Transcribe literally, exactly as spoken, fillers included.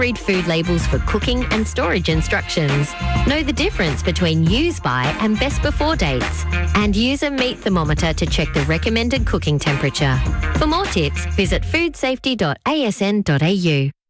Read food labels for cooking and storage instructions. Know the difference between use by and best before dates. And use a meat thermometer to check the recommended cooking temperature. For more tips, visit food safety dot a s n dot a u.